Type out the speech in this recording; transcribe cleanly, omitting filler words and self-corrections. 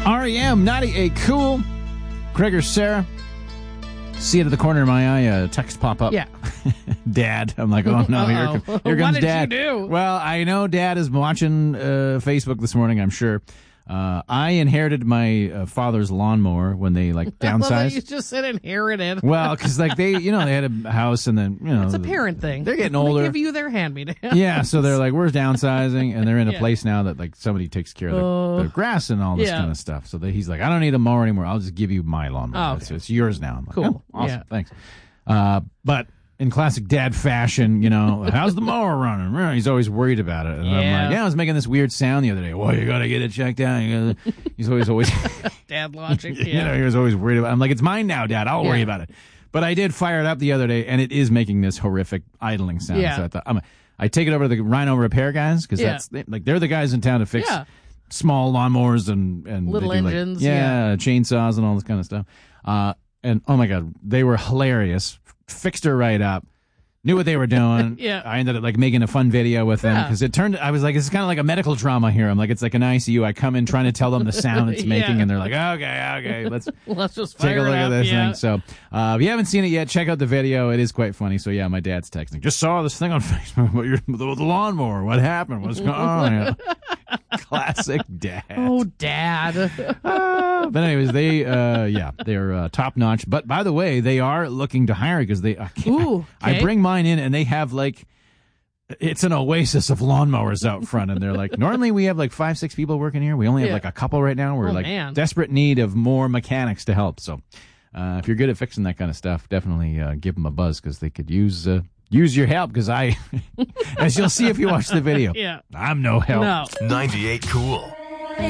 REM, Naughty A Cool. Craig or Sarah? See it at the corner of my eye, a text pop up. Yeah. Dad. I'm like, oh no, here comes What did Dad. you do? Well, I know Dad is watching Facebook this morning, I'm sure. I inherited my father's lawnmower when they downsized. You just said inherited. Well, because they had a house and then It's a parent thing. They're getting older. They give you their hand-me-down. Yeah, so they're like, we're downsizing, and they're in a place now that somebody takes care of the grass and all this kind of stuff. So he's like, I don't need a mower anymore. I'll just give you my lawnmower. Okay. It's yours now. I'm like, cool. Oh, awesome, Yeah. thanks. But in classic dad fashion, how's the mower running? He's always worried about it. And I'm like, I was making this weird sound the other day. Well, you got to get it checked out. He's always Dad logic. he was always worried about it. I'm like, it's mine now, Dad. I'll worry about it. But I did fire it up the other day, and it is making this horrific idling sound. Yeah. So I thought, I take it over to the Rhino Repair guys, because they're the guys in town to fix small lawnmowers and little they do, engines. chainsaws and all this kind of stuff. And oh my God, they were hilarious. Fixed her right up. Knew what they were doing. I ended up making a fun video with them because I was like, it's kind of like a medical trauma here. I'm like, it's like an ICU. I come in trying to tell them the sound it's making, and they're like, okay, let's just take a look at this thing. So if you haven't seen it yet, check out the video. It is quite funny. So my dad's texting. Just saw this thing on Facebook about the lawnmower. What happened? What's going on? Classic dad. Oh, Dad. But anyways, they're top notch. But by the way, they are looking to hire because I bring mine in and they have it's an oasis of lawnmowers out front, and they're like, normally we have 5-6 people working here. We only have a couple right now. We're desperate need of more mechanics to help. So if you're good at fixing that kind of stuff, definitely give them a buzz because they could use your help. Because as you'll see if you watch the video, I'm no help. No. 98 Cool.